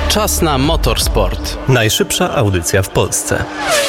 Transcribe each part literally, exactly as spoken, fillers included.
Czas na motorsport. Najszybsza audycja w Polsce.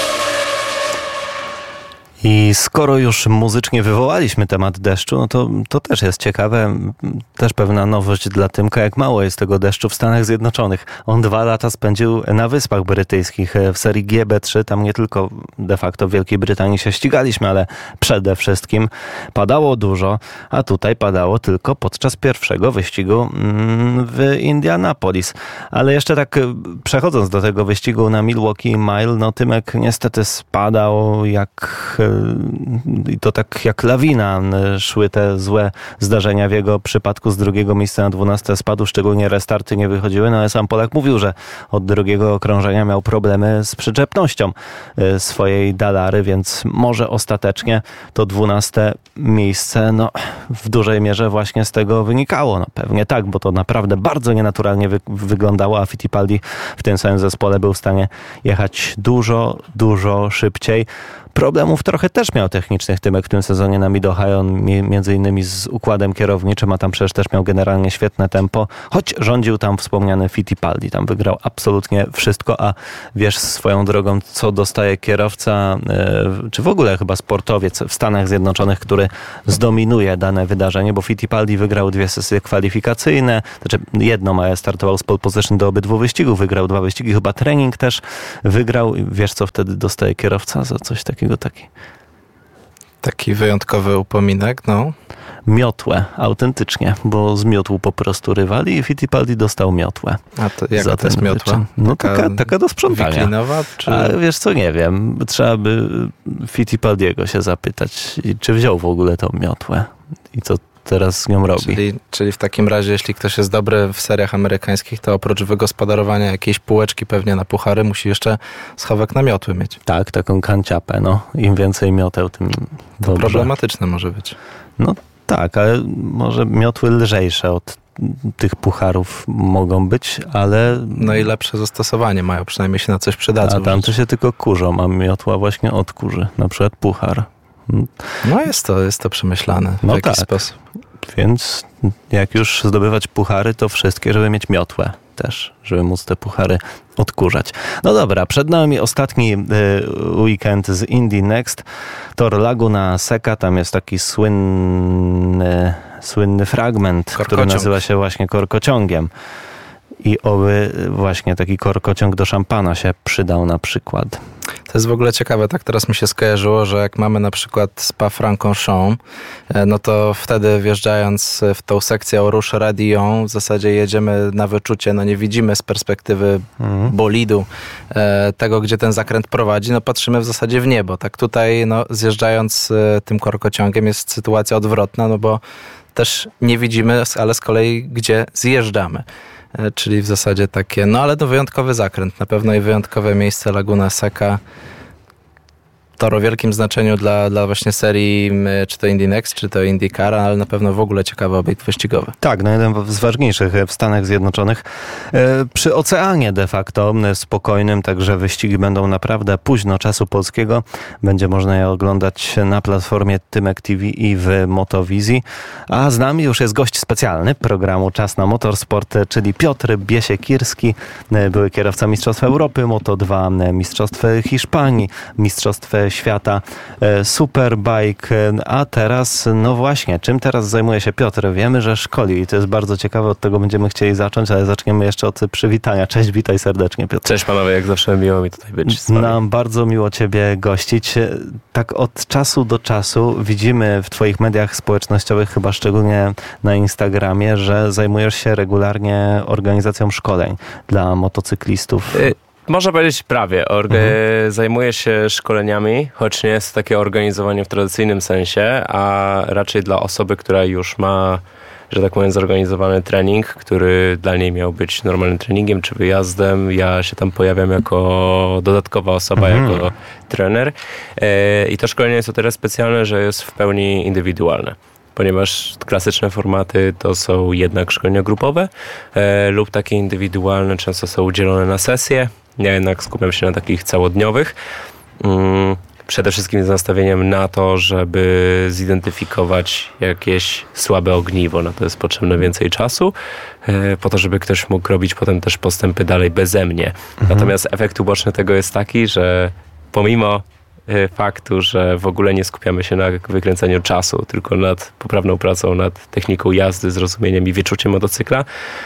I skoro już muzycznie wywołaliśmy temat deszczu, no to, to też jest ciekawe, też pewna nowość dla Tymka, jak mało jest tego deszczu w Stanach Zjednoczonych. On dwa lata spędził na Wyspach Brytyjskich w serii G B trzy, tam nie tylko de facto w Wielkiej Brytanii się ścigaliśmy, ale przede wszystkim padało dużo, a tutaj padało tylko podczas pierwszego wyścigu w Indianapolis. Ale jeszcze tak przechodząc do tego wyścigu na Milwaukee Mile, no Tymek niestety spadał jak... I to tak jak lawina szły te złe zdarzenia w jego przypadku. Z drugiego miejsca na dwunaste spadł, szczególnie restarty nie wychodziły, no ale sam Polak mówił, że od drugiego okrążenia miał problemy z przyczepnością swojej Dalary, więc może ostatecznie to dwunaste miejsce no, w dużej mierze właśnie z tego wynikało. No pewnie tak, bo to naprawdę bardzo nienaturalnie wy- wyglądało, a Fittipaldi w tym samym zespole był w stanie jechać dużo, dużo szybciej. Problemów trochę też miał technicznych Tymek w tym sezonie na Mid-Ohio, między innymi z układem kierowniczym, a tam przecież też miał generalnie świetne tempo, choć rządził tam wspomniany Fittipaldi. Tam wygrał absolutnie wszystko, a wiesz swoją drogą, co dostaje kierowca, czy w ogóle chyba sportowiec w Stanach Zjednoczonych, który zdominuje dane wydarzenie, bo Fittipaldi wygrał dwie sesje kwalifikacyjne, znaczy jedną, ale startował z pole position do obydwu wyścigów, wygrał dwa wyścigi, chyba trening też wygrał. Wiesz, co wtedy dostaje kierowca za coś takiego? Taki. Taki wyjątkowy upominek, no. Miotłę, autentycznie, bo zmiotł po prostu rywali i Fittipaldi dostał miotłę. A to jaka to jest miotła? Wyczyn. No taka, taka, taka do sprzątania. Wiklinowa, czy... Ale wiesz co, nie wiem, trzeba by Fittipaldiego się zapytać, czy wziął w ogóle tą miotłę i co teraz z nią robi. Czyli, czyli w takim razie, jeśli ktoś jest dobry w seriach amerykańskich, to oprócz wygospodarowania jakiejś półeczki pewnie na puchary, musi jeszcze schowek na miotły mieć. Tak, taką kanciapę, no. Im więcej mioteł, tym to dobrze. Problematyczne może być. No tak, ale może miotły lżejsze od tych pucharów mogą być, ale... No i lepsze zastosowanie mają, przynajmniej się na coś przydadzą. A tam to się tylko kurzą, a miotła właśnie odkurzy, na przykład puchar. No jest to, jest to przemyślane w no jakiś tak. sposób. Więc jak już zdobywać puchary, to wszystkie, żeby mieć miotłę też, żeby móc te puchary odkurzać. No dobra, przed nami ostatni y, weekend z Indy Next. Tor Laguna Seca, tam jest taki słynny, słynny fragment, Korkociąg, który nazywa się właśnie korkociągiem. I oby właśnie taki korkociąg do szampana się przydał na przykład. To jest w ogóle ciekawe, tak teraz mi się skojarzyło, że jak mamy na przykład Spa-Francorchamps, no to wtedy wjeżdżając w tą sekcję Rouge Radio, w zasadzie jedziemy na wyczucie, no nie widzimy z perspektywy mhm. bolidu e, tego, gdzie ten zakręt prowadzi, no patrzymy w zasadzie w niebo. Tak tutaj no, zjeżdżając e, tym korkociągiem jest sytuacja odwrotna, no bo też nie widzimy, ale z kolei gdzie zjeżdżamy. Czyli w zasadzie takie, no ale to wyjątkowy zakręt, na pewno i wyjątkowe miejsce Laguna Seca. Tor o wielkim znaczeniu dla, dla właśnie serii, czy to Indy Next, czy to IndyCar, ale na pewno w ogóle ciekawy obiekt wyścigowy. Tak, no jeden z ważniejszych w Stanach Zjednoczonych. E, przy oceanie de facto spokojnym, także wyścigi będą naprawdę późno czasu polskiego. Będzie można je oglądać na platformie Tymek T V i w Motowizji. A z nami już jest gość specjalny programu Czas na Motorsport, czyli Piotr Biesiekirski, były kierowca Mistrzostw Europy, Moto dwa, Mistrzostw Hiszpanii, Mistrzostw Świata Superbike, a teraz, no właśnie, czym teraz zajmuje się Piotr? Wiemy, że szkoli i to jest bardzo ciekawe, od tego będziemy chcieli zacząć, ale zaczniemy jeszcze od przywitania. Cześć, witaj serdecznie, Piotr. Cześć panowie, jak zawsze miło mi tutaj być z wami. Nam bardzo miło ciebie gościć. Tak od czasu do czasu widzimy w twoich mediach społecznościowych, chyba szczególnie na Instagramie, że zajmujesz się regularnie organizacją szkoleń dla motocyklistów. Y- Można powiedzieć prawie. Orga- mhm. Zajmuję się szkoleniami, choć nie jest to takie organizowanie w tradycyjnym sensie, a raczej dla osoby, która już ma, że tak powiem, zorganizowany trening, który dla niej miał być normalnym treningiem czy wyjazdem. Ja się tam pojawiam jako dodatkowa osoba, mhm. jako trener. E- I to szkolenie jest o tyle specjalne, że jest w pełni indywidualne. Ponieważ klasyczne formaty to są jednak szkolenia grupowe e, lub takie indywidualne, często są udzielone na sesje. Ja jednak skupiam się na takich całodniowych. Mm, przede wszystkim z nastawieniem na to, żeby zidentyfikować jakieś słabe ogniwo. Na to jest potrzebne więcej czasu, po to, żeby ktoś mógł robić potem też postępy dalej beze mnie. Mhm. Natomiast efekt uboczny tego jest taki, że pomimo faktu, że w ogóle nie skupiamy się na wykręcaniu czasu, tylko nad poprawną pracą, nad techniką jazdy, zrozumieniem i wyczuciem motocykla,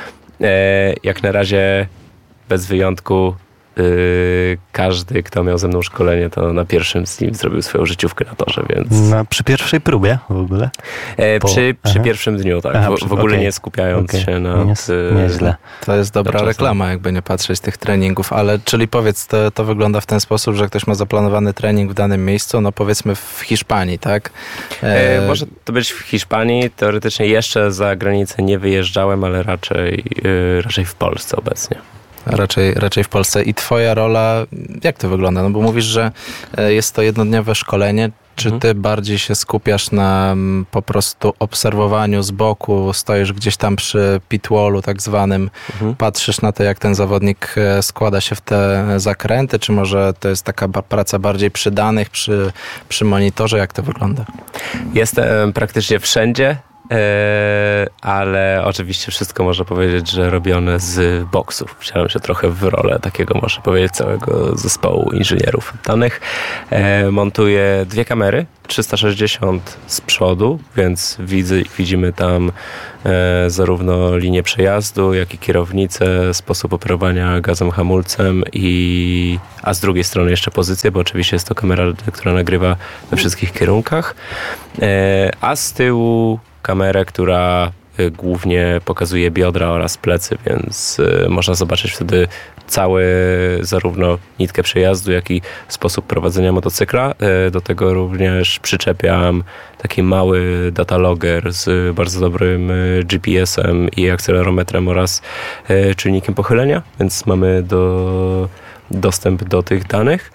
jak na razie bez wyjątku Yy, każdy, kto miał ze mną szkolenie, to na pierwszym z nim zrobił swoją życiówkę na torze, więc... Na, przy pierwszej próbie w ogóle? E, po... przy, przy pierwszym dniu, tak. Aha, w, w ogóle okay. nie skupiając okay. się na... Nie, nieźle. To jest dobra reklama, jakby nie patrzeć tych treningów, ale czyli powiedz, to, to wygląda w ten sposób, że ktoś ma zaplanowany trening w danym miejscu, no powiedzmy w Hiszpanii, tak? E... E, może to być w Hiszpanii, teoretycznie jeszcze za granicę nie wyjeżdżałem, ale raczej, yy, raczej w Polsce obecnie. Raczej, raczej w Polsce. I twoja rola, jak to wygląda? No bo mówisz, że jest to jednodniowe szkolenie. Czy ty mhm. bardziej się skupiasz na po prostu obserwowaniu z boku, stoisz gdzieś tam przy pitwallu tak zwanym, mhm. patrzysz na to, jak ten zawodnik składa się w te zakręty, czy może to jest taka praca bardziej przy danych, przy, przy monitorze? Jak to wygląda? Jestem praktycznie wszędzie. Eee, ale oczywiście wszystko można powiedzieć, że robione z boksów. Wciąłem się trochę w rolę takiego, można powiedzieć, całego zespołu inżynierów danych. Eee, montuję dwie kamery, trzysta sześćdziesiąt z przodu, więc widzę, widzimy tam e, zarówno linię przejazdu, jak i kierownicę, sposób operowania gazem, hamulcem, i, a z drugiej strony jeszcze pozycję, bo oczywiście jest to kamera, która nagrywa we wszystkich kierunkach. E, a z tyłu kamerę, która głównie pokazuje biodra oraz plecy, więc można zobaczyć wtedy cały, zarówno nitkę przejazdu, jak i sposób prowadzenia motocykla. Do tego również przyczepiam taki mały datalogger z bardzo dobrym G P S-em i akcelerometrem oraz czujnikiem pochylenia, więc mamy do dostęp do tych danych,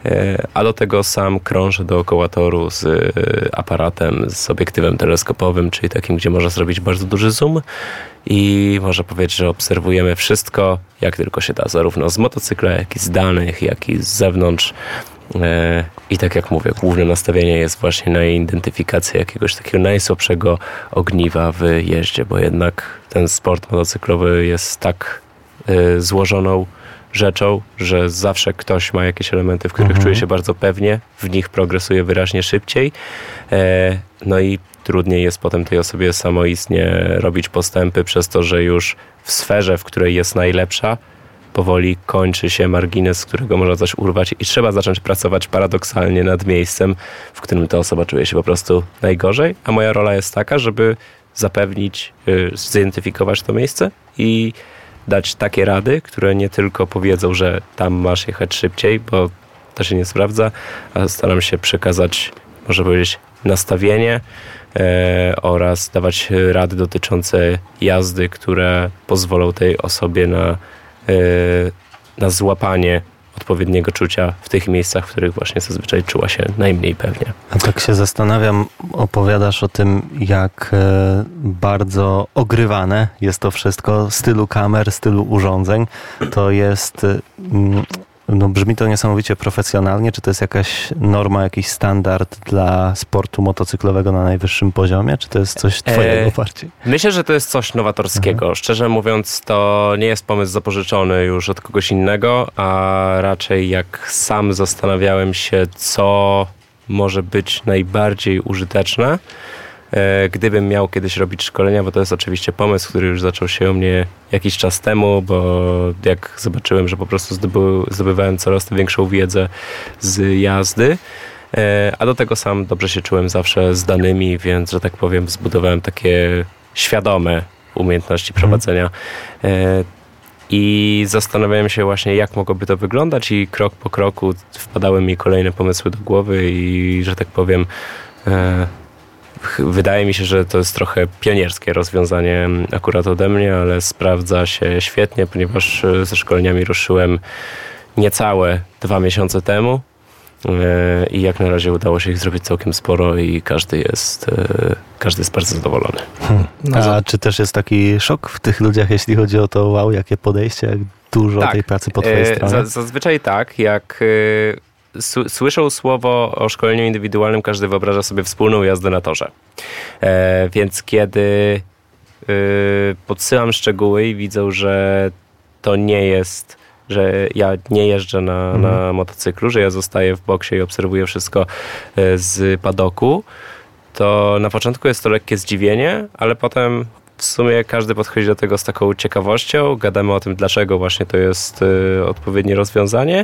a do tego sam krążę dookoła toru z aparatem, z obiektywem teleskopowym, czyli takim, gdzie można zrobić bardzo duży zoom i można powiedzieć, że obserwujemy wszystko, jak tylko się da, zarówno z motocykla, jak i z danych, jak i z zewnątrz. I tak jak mówię, główne nastawienie jest właśnie na identyfikację jakiegoś takiego najsłabszego ogniwa w jeździe, bo jednak ten sport motocyklowy jest tak złożoną rzeczą, że zawsze ktoś ma jakieś elementy, w których mhm. czuje się bardzo pewnie, w nich progresuje wyraźnie szybciej, e, no i trudniej jest potem tej osobie samoistnie robić postępy, przez to, że już w sferze, w której jest najlepsza, powoli kończy się margines, z którego można coś urwać i trzeba zacząć pracować paradoksalnie nad miejscem, w którym ta osoba czuje się po prostu najgorzej, a moja rola jest taka, żeby zapewnić, y, zidentyfikować to miejsce i dać takie rady, które nie tylko powiedzą, że tam masz jechać szybciej, bo to się nie sprawdza, a staram się przekazać, można powiedzieć, nastawienie e, oraz dawać rady dotyczące jazdy, które pozwolą tej osobie na, e, na złapanie odpowiedniego czucia w tych miejscach, w których właśnie zazwyczaj czuła się najmniej pewnie. A tak się zastanawiam, opowiadasz o tym, jak bardzo ogrywane jest to wszystko, stylu kamer, stylu urządzeń. To jest, no brzmi to niesamowicie profesjonalnie. Czy to jest jakaś norma, jakiś standard dla sportu motocyklowego na najwyższym poziomie? Czy to jest coś twojego e, bardziej? Myślę, że to jest coś nowatorskiego. Mhm. Szczerze mówiąc, to nie jest pomysł zapożyczony już od kogoś innego, a raczej jak sam zastanawiałem się, co może być najbardziej użyteczne, gdybym miał kiedyś robić szkolenia, bo to jest oczywiście pomysł, który już zaczął się u mnie jakiś czas temu, bo jak zobaczyłem, że po prostu zdobył, zdobywałem coraz to większą wiedzę z jazdy, a do tego sam dobrze się czułem zawsze z danymi, więc, że tak powiem, zbudowałem takie świadome umiejętności prowadzenia. Hmm. I zastanawiałem się właśnie, jak mogłoby to wyglądać, i krok po kroku wpadały mi kolejne pomysły do głowy i, że tak powiem, wydaje mi się, że to jest trochę pionierskie rozwiązanie akurat ode mnie, ale sprawdza się świetnie, ponieważ ze szkoleniami ruszyłem niecałe dwa miesiące temu i jak na razie udało się ich zrobić całkiem sporo i każdy jest, każdy jest bardzo zadowolony. Hmm. A za... czy też jest taki szok w tych ludziach, jeśli chodzi o to, wow, jakie podejście, jak dużo tak, tej pracy po twojej stronie? Z- zazwyczaj tak, jak s- słyszał słowo o szkoleniu indywidualnym, każdy wyobraża sobie wspólną jazdę na torze. E, więc kiedy e, podsyłam szczegóły i widzą, że to nie jest, że ja nie jeżdżę na, mhm. na motocyklu, że ja zostaję w boksie i obserwuję wszystko e, z padoku, to na początku jest to lekkie zdziwienie, ale potem w sumie każdy podchodzi do tego z taką ciekawością, gadamy o tym, dlaczego właśnie to jest y, odpowiednie rozwiązanie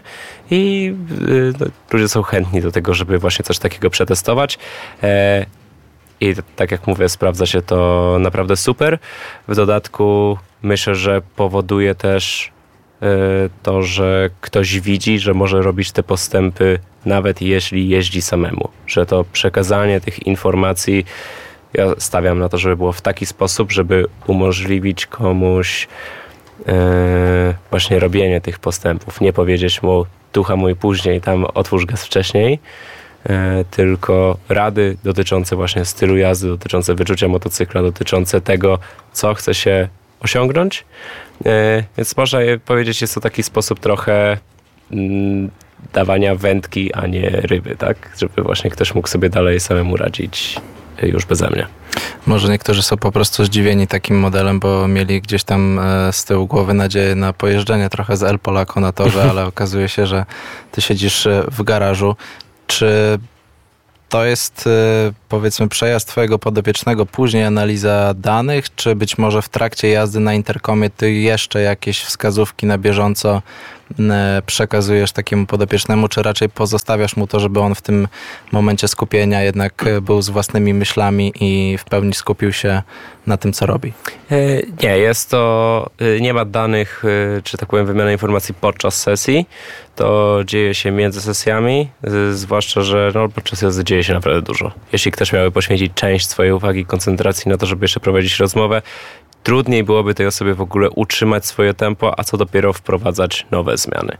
i y, no, ludzie są chętni do tego, żeby właśnie coś takiego przetestować. E, I tak jak mówię, sprawdza się to naprawdę super. W dodatku myślę, że powoduje też y, to, że ktoś widzi, że może robić te postępy nawet jeśli jeździ samemu. Że to przekazanie tych informacji, ja stawiam na to, żeby było w taki sposób, żeby umożliwić komuś yy, właśnie robienie tych postępów. Nie powiedzieć mu tu hamuj później, tam otwórz gaz wcześniej, yy, tylko rady dotyczące właśnie stylu jazdy, dotyczące wyczucia motocykla, dotyczące tego, co chce się osiągnąć. Yy, więc można powiedzieć, jest to taki sposób trochę yy, dawania wędki, a nie ryby, tak? Żeby właśnie ktoś mógł sobie dalej samemu radzić już beze mnie. Może niektórzy są po prostu zdziwieni takim modelem, bo mieli gdzieś tam z tyłu głowy nadzieję na pojeżdżenie trochę z El Polaco na torze, ale okazuje się, że ty siedzisz w garażu. Czy to jest, powiedzmy, przejazd twojego podopiecznego, później analiza danych, czy być może w trakcie jazdy na interkomie ty jeszcze jakieś wskazówki na bieżąco przekazujesz takiemu podopiecznemu, czy raczej pozostawiasz mu to, żeby on w tym momencie skupienia jednak był z własnymi myślami i w pełni skupił się na tym, co robi? Nie, jest to, nie ma danych, czy tak powiem, wymiany informacji podczas sesji. To dzieje się między sesjami, zwłaszcza, że no, podczas jazdy dzieje się naprawdę dużo. Jeśli ktoś miałby poświęcić część swojej uwagi i koncentracji na to, żeby jeszcze prowadzić rozmowę, trudniej byłoby tej osobie w ogóle utrzymać swoje tempo, a co dopiero wprowadzać nowe zmiany.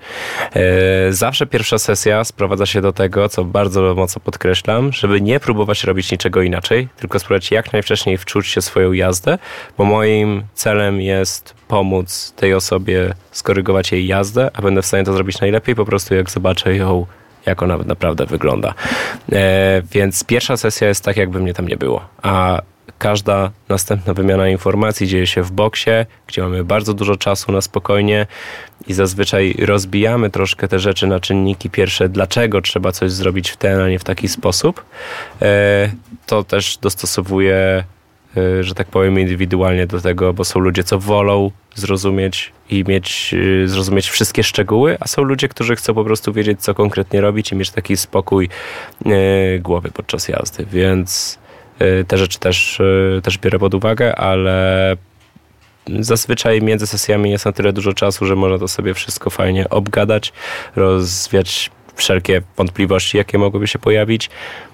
Zawsze pierwsza sesja sprowadza się do tego, co bardzo mocno podkreślam, żeby nie próbować robić niczego inaczej, tylko spróbować jak najwcześniej wczuć się w swoją jazdę, bo moim celem jest pomóc tej osobie skorygować jej jazdę, a będę w stanie to zrobić najlepiej po prostu jak zobaczę ją, jak ona naprawdę wygląda. Więc pierwsza sesja jest tak, jakby mnie tam nie było, a każda następna wymiana informacji dzieje się w boksie, gdzie mamy bardzo dużo czasu na spokojnie i zazwyczaj rozbijamy troszkę te rzeczy na czynniki pierwsze, dlaczego trzeba coś zrobić w ten, a nie w taki sposób. To też dostosowuję, że tak powiem, indywidualnie do tego, bo są ludzie, co wolą zrozumieć i mieć, zrozumieć wszystkie szczegóły, a są ludzie, którzy chcą po prostu wiedzieć, co konkretnie robić i mieć taki spokój głowy podczas jazdy, więc te rzeczy też, też biorę pod uwagę, ale zazwyczaj między sesjami jest na tyle dużo czasu, że można to sobie wszystko fajnie obgadać, rozwiać wszelkie wątpliwości, jakie mogłyby się pojawić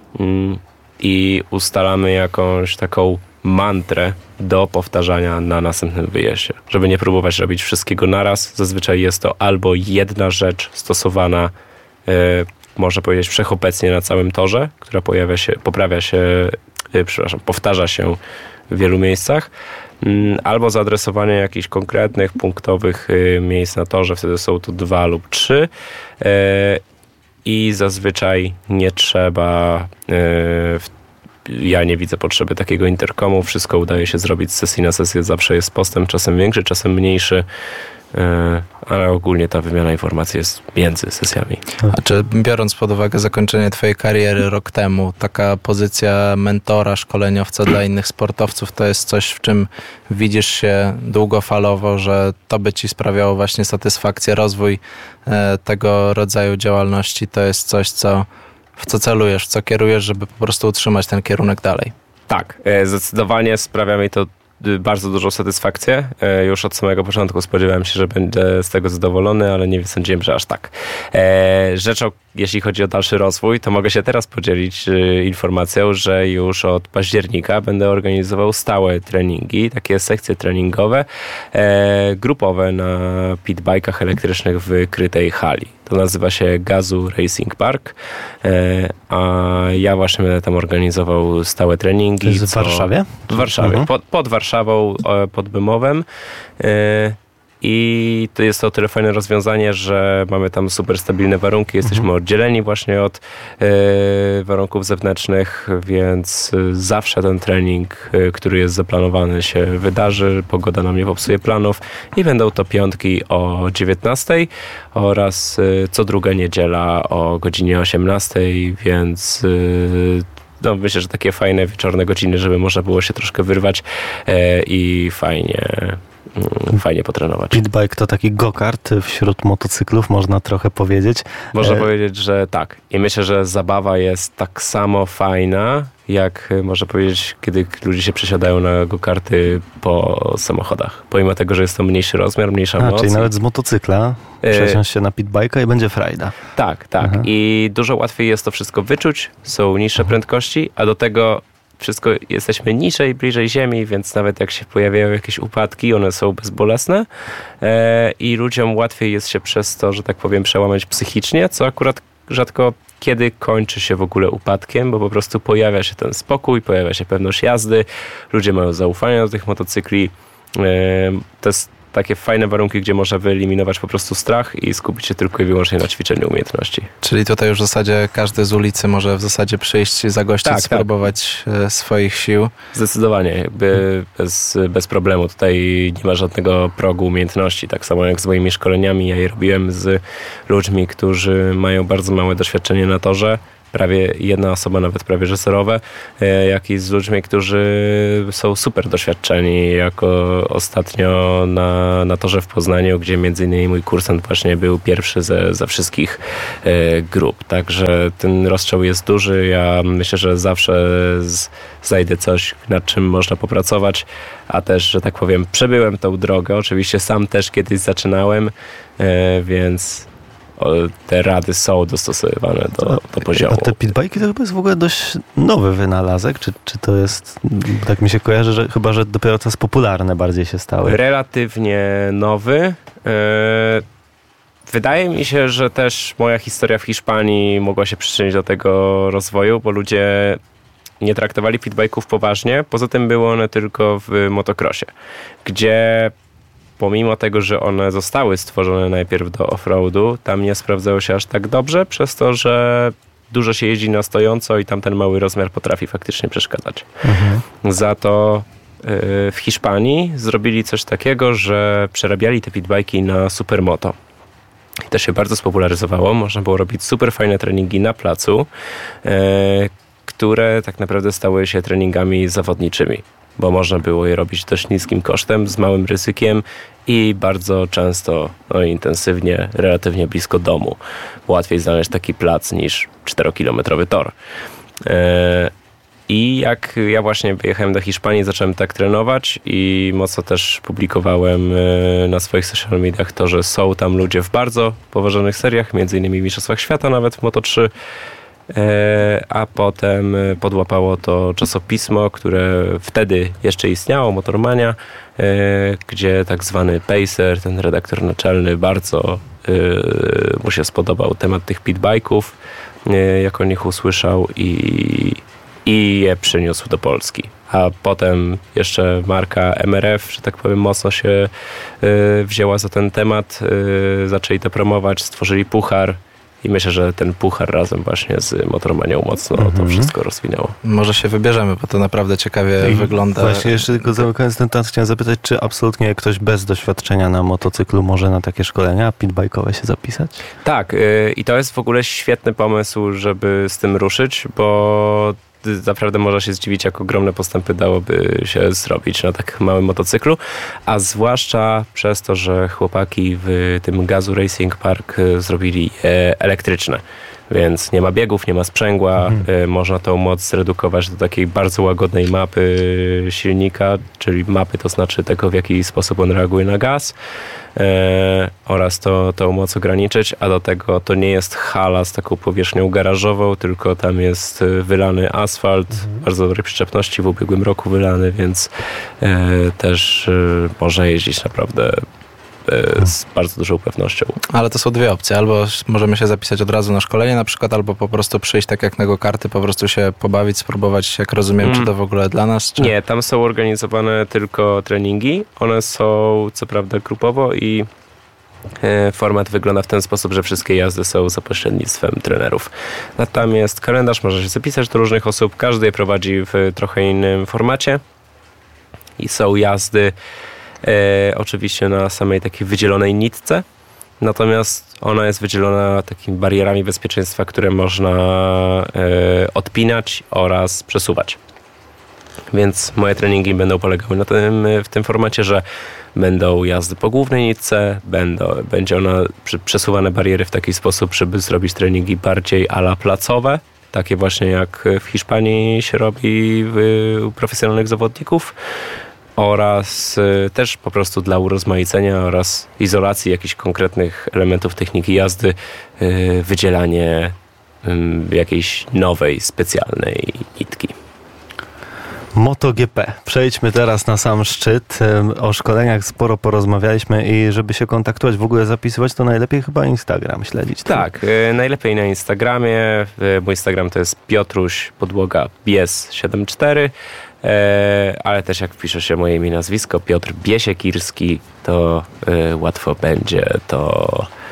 i ustalamy jakąś taką mantrę do powtarzania na następnym wyjeździe. Żeby nie próbować robić wszystkiego naraz, zazwyczaj jest to albo jedna rzecz stosowana, yy, można powiedzieć, wszechobecnie na całym torze, która pojawia się, poprawia się, yy, przepraszam, powtarza się w wielu miejscach, yy, albo zaadresowanie jakichś konkretnych, punktowych yy, miejsc na torze, wtedy są to dwa lub trzy. Yy, I zazwyczaj nie trzeba yy, w Ja nie widzę potrzeby takiego interkomu. Wszystko udaje się zrobić z sesji na sesję. Zawsze jest postęp, czasem większy, czasem mniejszy, ale ogólnie ta wymiana informacji jest między sesjami. A czy biorąc pod uwagę zakończenie twojej kariery rok temu, taka pozycja mentora, szkoleniowca dla innych sportowców, to jest coś, w czym widzisz się długofalowo, że to by ci sprawiało właśnie satysfakcję, rozwój tego rodzaju działalności, to jest coś, co w co celujesz, w co kierujesz, żeby po prostu utrzymać ten kierunek dalej? Tak, zdecydowanie sprawia mi to bardzo dużą satysfakcję. Już od samego początku spodziewałem się, że będę z tego zadowolony, ale nie sądziłem, że aż tak. Rzeczą, jeśli chodzi o dalszy rozwój, to mogę się teraz podzielić informacją, że już od października będę organizował stałe treningi, takie sekcje treningowe, grupowe na pitbajkach elektrycznych w krytej hali. To nazywa się Gazu Racing Park, a ja właśnie będę tam organizował stałe treningi. W co... Warszawie? W Warszawie, mhm. pod, pod Warszawą, pod Bymowem. I to jest to o tyle fajne rozwiązanie, że mamy tam super stabilne warunki, jesteśmy mhm. oddzieleni właśnie od y, warunków zewnętrznych, więc zawsze ten trening, y, który jest zaplanowany, się wydarzy, pogoda nam nie popsuje planów i będą to piątki o dziewiętnastej oraz y, co druga niedziela o godzinie osiemnastej, więc y, no, myślę, że takie fajne wieczorne godziny, żeby można było się troszkę wyrwać y, i fajnie fajnie potrenować. Pitbike to taki go-kart wśród motocyklów, można trochę powiedzieć. Można e... powiedzieć, że tak. I myślę, że zabawa jest tak samo fajna, jak można powiedzieć, kiedy ludzie się przesiadają na go-karty po samochodach. Pomimo tego, że jest to mniejszy rozmiar, mniejsza A, moc. czyli nawet z motocykla przesiąść się na pitbike'a i będzie frajda. Tak, tak. Aha. I dużo łatwiej jest to wszystko wyczuć. Są niższe prędkości, a do tego wszystko jesteśmy niżej, bliżej ziemi, więc nawet jak się pojawiają jakieś upadki, one są bezbolesne e, i ludziom łatwiej jest się przez to, że tak powiem, przełamać psychicznie, co akurat rzadko kiedy kończy się w ogóle upadkiem, bo po prostu pojawia się ten spokój, pojawia się pewność jazdy, ludzie mają zaufanie do tych motocykli. E, to jest takie fajne warunki, gdzie można wyeliminować po prostu strach i skupić się tylko i wyłącznie na ćwiczeniu umiejętności. Czyli tutaj już w zasadzie każdy z ulicy może w zasadzie przyjść, zagościć, tak, spróbować tak. swoich sił. Zdecydowanie, jakby bez, bez problemu. Tutaj nie ma żadnego progu umiejętności. Tak samo jak z moimi szkoleniami, ja je robiłem z ludźmi, którzy mają bardzo małe doświadczenie na torze. Prawie jedna osoba, nawet prawie że zerowe, jak i z ludźmi, którzy są super doświadczeni, jako ostatnio na, na torze w Poznaniu, gdzie między innymi mój kursant właśnie był pierwszy ze, ze wszystkich e, grup. Także ten rozstrzał jest duży. Ja myślę, że zawsze z, znajdę coś, nad czym można popracować, a też, że tak powiem, przebyłem tą drogę. Oczywiście sam też kiedyś zaczynałem, e, więc te rady są dostosowywane do, do poziomu. A te pitbike'i to chyba jest w ogóle dość nowy wynalazek, czy, czy to jest, tak mi się kojarzy, że chyba, że dopiero teraz popularne bardziej się stały. Relatywnie nowy. Wydaje mi się, że też moja historia w Hiszpanii mogła się przyczynić do tego rozwoju, bo ludzie nie traktowali pitbike'ów poważnie. Poza tym były one tylko w motocrossie, gdzie pomimo tego, że one zostały stworzone najpierw do offroadu, tam nie sprawdzały się aż tak dobrze, przez to, że dużo się jeździ na stojąco i tam ten mały rozmiar potrafi faktycznie przeszkadzać. Mhm. Za to yy, w Hiszpanii zrobili coś takiego, że przerabiali te pitbike'i na supermoto. I to się bardzo spopularyzowało. Można było robić super fajne treningi na placu, yy, które tak naprawdę stały się treningami zawodniczymi, bo można było je robić dość niskim kosztem, z małym ryzykiem i bardzo często, no intensywnie, relatywnie blisko domu. Łatwiej znaleźć taki plac niż czterokilometrowy tor. I jak ja właśnie wyjechałem do Hiszpanii, zacząłem tak trenować i mocno też publikowałem na swoich social mediach to, że są tam ludzie w bardzo poważonych seriach, między innymi w Mistrzostwach Świata, nawet w Moto trzy, a potem podłapało to czasopismo, które wtedy jeszcze istniało, Motormania, gdzie tak zwany Pacer, ten redaktor naczelny, bardzo mu się spodobał temat tych pitbike'ów, jak o nich usłyszał i, i je przyniósł do Polski. A potem jeszcze marka M R F, że tak powiem, mocno się wzięła za ten temat, zaczęli to promować, stworzyli puchar. I myślę, że ten puchar razem właśnie z Motormanią mocno mm-hmm. to wszystko rozwinęło. Może się wybierzemy, bo to naprawdę ciekawie I wygląda. Właśnie jeszcze tylko zamykając ten temat, chciałem zapytać, czy absolutnie ktoś bez doświadczenia na motocyklu może na takie szkolenia pitbike'owe się zapisać? Tak, yy, i to jest w ogóle świetny pomysł, żeby z tym ruszyć, bo naprawdę można się zdziwić, jak ogromne postępy dałoby się zrobić na tak małym motocyklu, a zwłaszcza przez to, że chłopaki w tym Gazoo Racing Park zrobili je elektryczne. Więc nie ma biegów, nie ma sprzęgła, mhm. można tą moc zredukować do takiej bardzo łagodnej mapy silnika, czyli mapy to znaczy tego, w jaki sposób on reaguje na gaz e, oraz to, tą moc ograniczyć, a do tego to nie jest hala z taką powierzchnią garażową, tylko tam jest wylany asfalt, mhm. bardzo dobrej przyczepności, w ubiegłym roku wylany, więc e, też e, można jeździć naprawdę z bardzo dużą pewnością. Ale to są dwie opcje. Albo możemy się zapisać od razu na szkolenie na przykład, albo po prostu przyjść tak jak na go-karty, po prostu się pobawić, spróbować, jak rozumiem, mm. czy to w ogóle dla nas? Czy... Nie, tam są organizowane tylko treningi. One są co prawda grupowo i Format wygląda w ten sposób, że wszystkie jazdy są za pośrednictwem trenerów. Natomiast kalendarz może się zapisać do różnych osób, każdy je prowadzi w trochę innym formacie i są jazdy e, oczywiście na samej takiej wydzielonej nitce, natomiast ona jest wydzielona takimi barierami bezpieczeństwa, które można e, odpinać oraz przesuwać. Więc moje treningi będą polegały na tym, w tym formacie, że będą jazdy po głównej nitce, będą, będzie ona przesuwane bariery w taki sposób, żeby zrobić treningi bardziej a la placowe, takie właśnie jak w Hiszpanii się robi u profesjonalnych zawodników, oraz też po prostu dla urozmaicenia oraz izolacji jakichś konkretnych elementów techniki jazdy, wydzielanie jakiejś nowej, specjalnej nitki. MotoGP. Przejdźmy teraz na sam szczyt. O szkoleniach sporo porozmawialiśmy i żeby się kontaktować, w ogóle zapisywać, to najlepiej chyba Instagram śledzić. Tak, y, najlepiej na Instagramie. Y, mój Instagram to jest Piotruś Podłoga Bies siedemdziesiąt cztery, y, ale też jak wpisze się moje imię i nazwisko Piotr Biesiekirski, to y, łatwo będzie to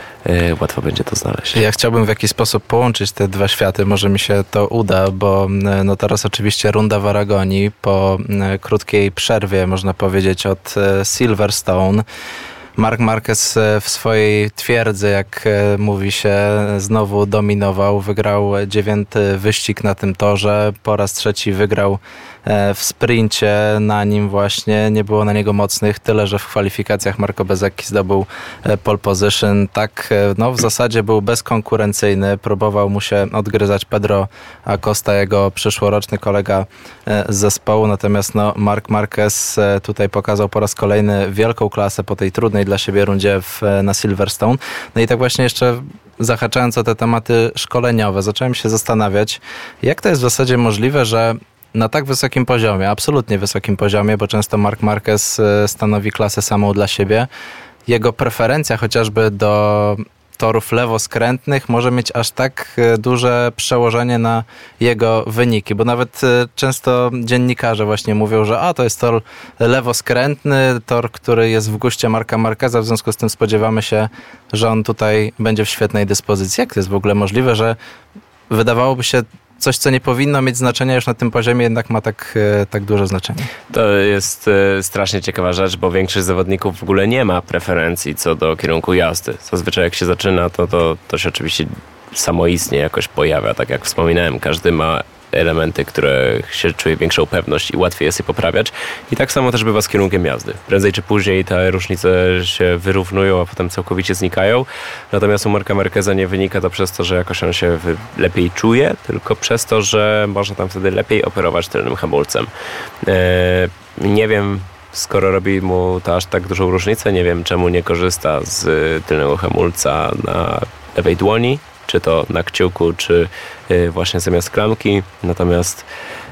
łatwo będzie to znaleźć. Ja chciałbym w jakiś sposób połączyć te dwa światy, może mi się to uda, bo no teraz oczywiście runda w Aragonii po krótkiej przerwie, można powiedzieć, od Silverstone. Marc Marquez w swojej twierdzy, jak mówi się, znowu dominował, wygrał dziewiąty wyścig na tym torze, po raz trzeci wygrał w sprincie na nim właśnie, nie było na niego mocnych, tyle że w kwalifikacjach Marco Bezzecchi zdobył pole position. Tak, no w zasadzie był bezkonkurencyjny, próbował mu się odgryzać Pedro Acosta, jego przyszłoroczny kolega z zespołu, natomiast no Marc Marquez tutaj pokazał po raz kolejny wielką klasę po tej trudnej dla siebie rundzie w, na Silverstone. No i tak właśnie jeszcze zahaczając o te tematy szkoleniowe, zacząłem się zastanawiać, jak to jest w zasadzie możliwe, że na tak wysokim poziomie, absolutnie wysokim poziomie, bo często Marc Marquez stanowi klasę samą dla siebie, jego preferencja chociażby do torów lewoskrętnych może mieć aż tak duże przełożenie na jego wyniki, bo nawet często dziennikarze właśnie mówią, że a to jest tor lewoskrętny, tor, który jest w guście Marca Marqueza, w związku z tym spodziewamy się, że on tutaj będzie w świetnej dyspozycji. Jak to jest w ogóle możliwe, że wydawałoby się coś, co nie powinno mieć znaczenia już na tym poziomie, jednak ma tak, tak duże znaczenie? To jest strasznie ciekawa rzecz, bo większość zawodników w ogóle nie ma preferencji co do kierunku jazdy. Zazwyczaj jak się zaczyna, to, to, to się oczywiście samoistnie jakoś pojawia. Tak jak wspominałem, każdy ma elementy, które się czuje większą pewność i łatwiej jest je poprawiać. I tak samo też bywa z kierunkiem jazdy. Prędzej czy później te różnice się wyrównują, a potem całkowicie znikają. Natomiast u Marca Marqueza nie wynika to przez to, że jakoś on się lepiej czuje, tylko przez to, że można tam wtedy lepiej operować tylnym hamulcem. Eee, nie wiem, skoro robi mu to aż tak dużą różnicę, nie wiem czemu nie korzysta z tylnego hamulca na lewej dłoni, czy to na kciuku, czy y, właśnie zamiast klamki. Natomiast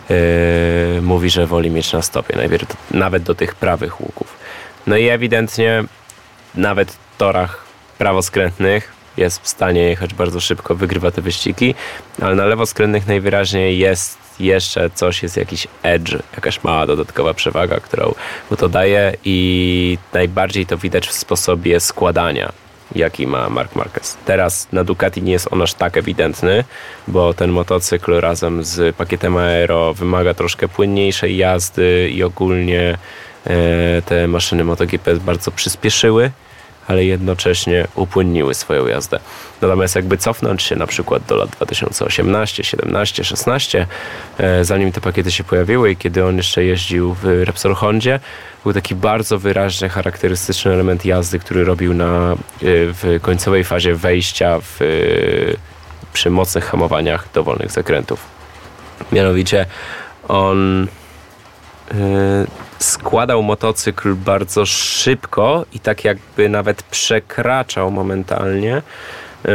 y, mówi, że woli mieć na stopie, najpierw do, nawet do tych prawych łuków. No i ewidentnie nawet w torach prawoskrętnych jest w stanie jechać bardzo szybko, wygrywa te wyścigi, ale na lewoskrętnych najwyraźniej jest jeszcze coś, jest jakiś edge, jakaś mała dodatkowa przewaga, którą mu to daje i najbardziej to widać w sposobie składania, jaki ma Marc Marquez. Teraz na Ducati nie jest on aż tak ewidentny, bo ten motocykl razem z pakietem aero wymaga troszkę płynniejszej jazdy i ogólnie e, te maszyny MotoGP bardzo przyspieszyły, ale jednocześnie upłynniły swoją jazdę. Natomiast jakby cofnąć się na przykład do lat dwa tysiące osiemnaście, siedemnaście, szesnaście, e, zanim te pakiety się pojawiły i kiedy on jeszcze jeździł w Repsol Hondzie, był taki bardzo wyraźny, charakterystyczny element jazdy, który robił na, w końcowej fazie wejścia w, przy mocnych hamowaniach do wolnych zakrętów. Mianowicie on y, składał motocykl bardzo szybko i tak jakby nawet przekraczał momentalnie y,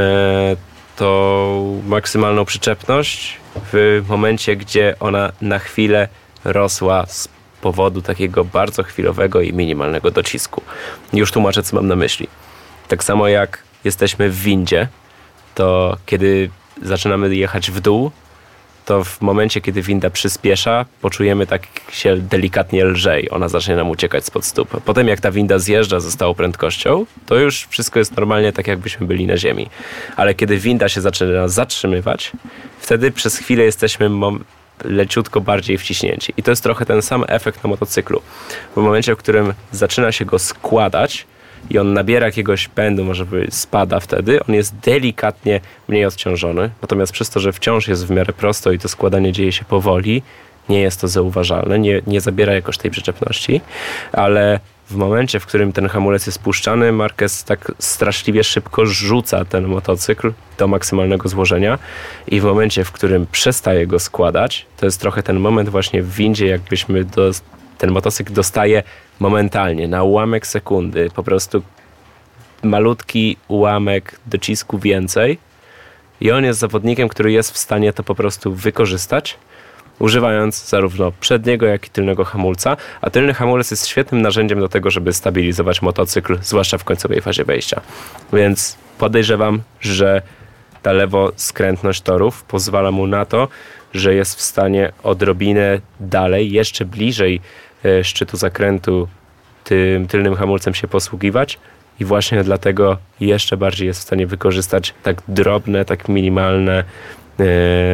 tą maksymalną przyczepność w momencie, gdzie ona na chwilę rosła z powodu takiego bardzo chwilowego i minimalnego docisku. Już tłumaczę, co mam na myśli. Tak samo jak jesteśmy w windzie, to kiedy zaczynamy jechać w dół, to w momencie, kiedy winda przyspiesza, poczujemy tak się delikatnie lżej. Ona zacznie nam uciekać spod stóp. Potem jak ta winda zjeżdża ze stałą prędkością, to już wszystko jest normalnie tak, jakbyśmy byli na ziemi. Ale kiedy winda się zaczyna zatrzymywać, wtedy przez chwilę jesteśmy mom- leciutko bardziej wciśnięci. I to jest trochę ten sam efekt na motocyklu. W momencie, w którym zaczyna się go składać i on nabiera jakiegoś pędu, może być spada wtedy, on jest delikatnie mniej odciążony. Natomiast przez to, że wciąż jest w miarę prosto i to składanie dzieje się powoli, nie jest to zauważalne, nie, nie zabiera jakoś tej przyczepności, ale w momencie, w którym ten hamulec jest puszczany, Marquez tak straszliwie szybko rzuca ten motocykl do maksymalnego złożenia i w momencie, w którym przestaje go składać, to jest trochę ten moment właśnie w windzie, jakbyśmy do, ten motocykl dostaje momentalnie, na ułamek sekundy, po prostu malutki ułamek docisku więcej i on jest zawodnikiem, który jest w stanie to po prostu wykorzystać, używając zarówno przedniego, jak i tylnego hamulca, a tylny hamulec jest świetnym narzędziem do tego, żeby stabilizować motocykl, zwłaszcza w końcowej fazie wejścia. Więc podejrzewam, że ta lewoskrętność torów pozwala mu na to, że jest w stanie odrobinę dalej, jeszcze bliżej e, szczytu zakrętu tym tylnym hamulcem się posługiwać i właśnie dlatego jeszcze bardziej jest w stanie wykorzystać tak drobne, tak minimalne e,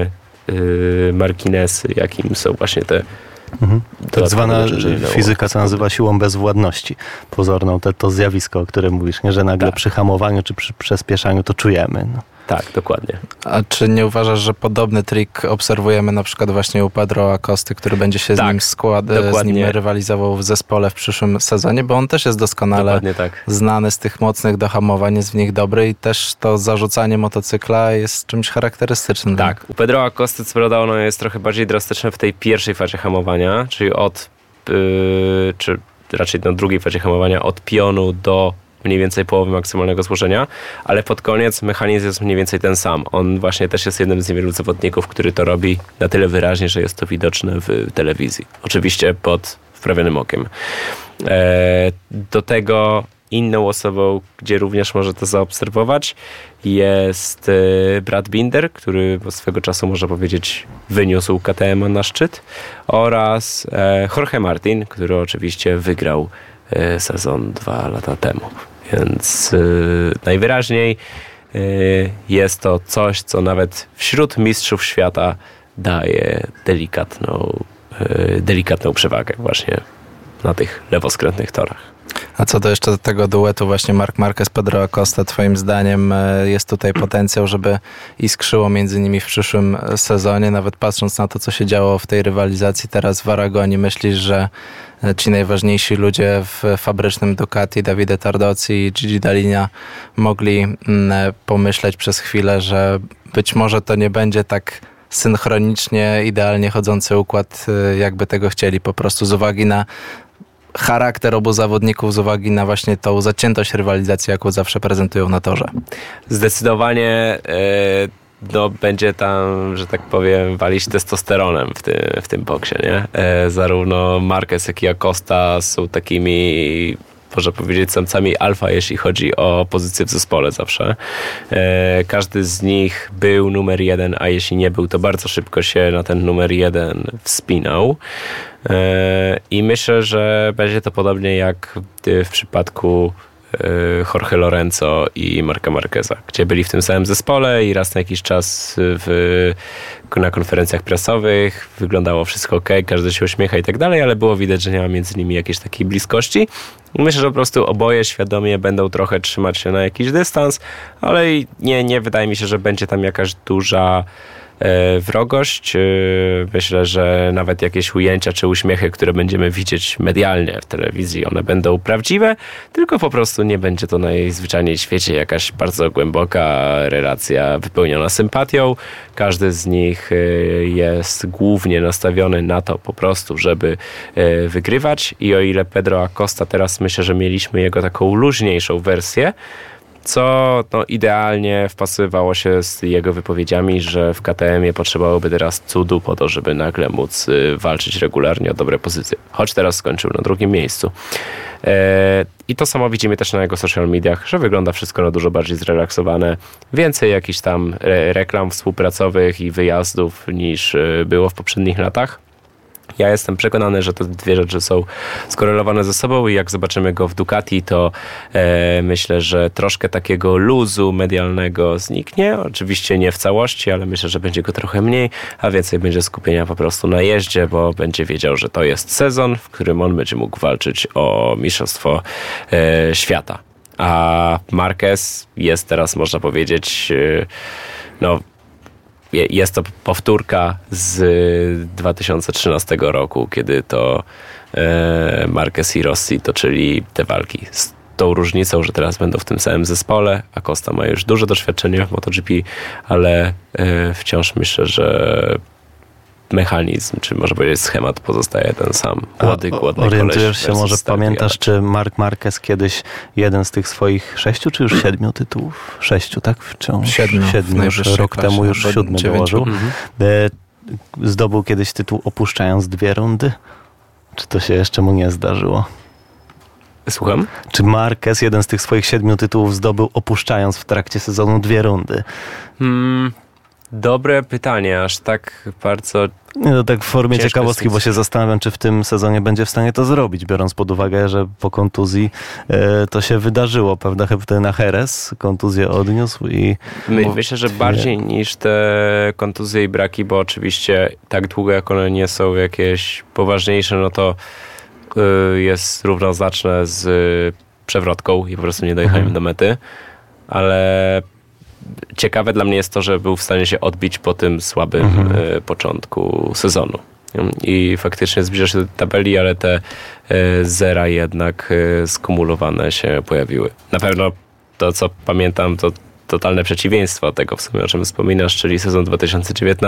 marginesy, jakim są właśnie te mhm. tak zwana fizyka, co nazywa siłą bezwładności. Pozorną te, to zjawisko, o którym mówisz, nie? Że nagle tak. przy hamowaniu czy przy przyspieszaniu to czujemy. No. Tak, dokładnie. A czy nie uważasz, że podobny trik obserwujemy na przykład właśnie u Pedro Acosty, który będzie się tak, z nim skład, z nim rywalizował w zespole w przyszłym sezonie, bo on też jest doskonale tak. znany z tych mocnych dohamowań, jest w nich dobry i też to zarzucanie motocykla jest czymś charakterystycznym. Tak, u Pedro Acosty co prawda ono jest trochę bardziej drastyczne w tej pierwszej fazie hamowania, czyli od, yy, czy raczej na drugiej fazie hamowania, od pionu do mniej więcej połowy maksymalnego złożenia, ale pod koniec mechanizm jest mniej więcej ten sam. On właśnie też jest jednym z niewielu zawodników, który to robi na tyle wyraźnie, że jest to widoczne w telewizji. Oczywiście pod wprawionym okiem. E, do tego inną osobą, gdzie również może to zaobserwować, jest Brad Binder, który swego czasu, można powiedzieć, wyniósł K T M na szczyt, oraz Jorge Martin, który oczywiście wygrał sezon dwa lata temu. Więc yy, najwyraźniej yy, jest to coś, co nawet wśród mistrzów świata daje delikatną, yy, delikatną przewagę właśnie na tych lewoskrętnych torach. A co do jeszcze tego duetu właśnie Marc Marquez, Pedro Acosta, twoim zdaniem jest tutaj potencjał, żeby iskrzyło między nimi w przyszłym sezonie, nawet patrząc na to, co się działo w tej rywalizacji teraz w Aragonii, myślisz, że ci najważniejsi ludzie w fabrycznym Ducati, Davide Tardozzi i Gigi Dall'Igna mogli pomyśleć przez chwilę, że być może to nie będzie tak synchronicznie, idealnie chodzący układ, jakby tego chcieli, po prostu z uwagi na charakter obu zawodników, z uwagi na właśnie tą zaciętość rywalizacji, jaką zawsze prezentują na torze. Zdecydowanie yy, no, będzie tam, że tak powiem, walić testosteronem w tym, w tym boksie, nie? Yy, zarówno Marquez, jak i Acosta są takimi, można powiedzieć, samcami alfa, jeśli chodzi o pozycję w zespole zawsze. E, każdy z nich był numer jeden, a jeśli nie był, to bardzo szybko się na ten numer jeden wspinał. E, I myślę, że będzie to podobnie jak w przypadku Jorge Lorenzo i Marca Marqueza, gdzie byli w tym samym zespole i raz na jakiś czas w, na konferencjach prasowych wyglądało wszystko ok, każdy się uśmiecha i tak dalej, ale było widać, że nie ma między nimi jakiejś takiej bliskości. I myślę, że po prostu oboje świadomie będą trochę trzymać się na jakiś dystans, ale nie, nie wydaje mi się, że będzie tam jakaś duża wrogość. Myślę, że nawet jakieś ujęcia czy uśmiechy, które będziemy widzieć medialnie w telewizji, one będą prawdziwe, tylko po prostu nie będzie to najzwyczajniej w świecie jakaś bardzo głęboka relacja wypełniona sympatią. Każdy z nich jest głównie nastawiony na to po prostu, żeby wygrywać i o ile Pedro Acosta teraz myślę, że mieliśmy jego taką luźniejszą wersję, co no, idealnie wpasowywało się z jego wypowiedziami, że w K T M-ie potrzebowałoby teraz cudu po to, żeby nagle móc y, walczyć regularnie o dobre pozycje. Choć teraz skończył na drugim miejscu. E, I to samo widzimy też na jego social mediach, że wygląda wszystko na dużo bardziej zrelaksowane. Więcej jakichś tam re- reklam współpracowych i wyjazdów niż y, było w poprzednich latach. Ja jestem przekonany, że te dwie rzeczy są skorelowane ze sobą i jak zobaczymy go w Ducati, to e, myślę, że troszkę takiego luzu medialnego zniknie. Oczywiście nie w całości, ale myślę, że będzie go trochę mniej, a więcej będzie skupienia po prostu na jeździe, bo będzie wiedział, że to jest sezon, w którym on będzie mógł walczyć o mistrzostwo e, świata. A Marquez jest teraz, można powiedzieć, e, no jest to powtórka z dwa tysiące trzynastego roku, kiedy to e, Marquez i Rossi toczyli te walki. Z tą różnicą, że teraz będą w tym samym zespole, a Costa ma już duże doświadczenie w MotoGP, ale e, wciąż myślę, że mechanizm, czy może powiedzieć schemat pozostaje ten sam. Młody, głodny koleś. Orientujesz się, może pamiętasz, czy Marc Marquez kiedyś jeden z tych swoich sześciu, czy już siedmiu tytułów? Sześciu, tak? Wciąż. Siedmiu. Siedmiu już rok klasie, temu już siódmy dołożył. Mhm. Zdobył kiedyś tytuł opuszczając dwie rundy? Czy to się jeszcze mu nie zdarzyło? Słucham? Czy Marquez jeden z tych swoich siedmiu tytułów zdobył opuszczając w trakcie sezonu dwie rundy? Hmm, dobre pytanie, aż tak bardzo... Nie, no tak w formie Ciężko ciekawostki, jest... bo się zastanawiam, czy w tym sezonie będzie w stanie to zrobić, biorąc pod uwagę, że po kontuzji e, to się wydarzyło, prawda? Chyba na Jerez kontuzję odniósł i... My, myślę, że bardziej niż te kontuzje i braki, bo oczywiście tak długo jak one nie są jakieś poważniejsze, no to y, jest równoznaczne z y, przewrotką i po prostu nie dojechaniem mhm. do mety, ale ciekawe dla mnie jest to, że był w stanie się odbić po tym słabym mhm. y, początku sezonu. I faktycznie zbliża się do tabeli, ale te y, zera jednak y, skumulowane się pojawiły. Na pewno to, co pamiętam, to totalne przeciwieństwo tego w sumie, o czym wspominasz, czyli sezon dwa tysiące dziewiętnasty.